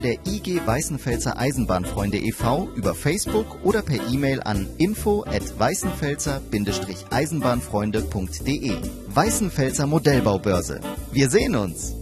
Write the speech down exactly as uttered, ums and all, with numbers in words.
der I G Weißenpfälzer Eisenbahnfreunde e V über Facebook oder per E-Mail an info at weißenpfälzer Eisenbahnfreunde punkt de. Weißenpfälzer Modellbaubörse. Wir sehen uns!